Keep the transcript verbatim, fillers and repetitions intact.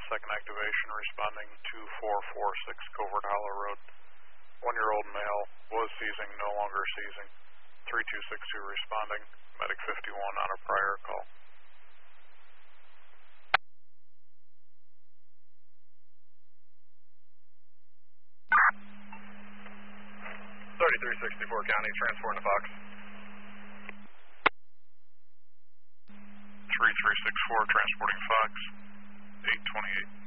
second activation, responding to four four six Covert Hollow Road. One-year-old male was seizing, no longer seizing. three two six two responding, medic fifty-one on a prior call. thirty-three sixty-four County, transporting to Fox. three three six four, transporting Fox, eight twenty-eight.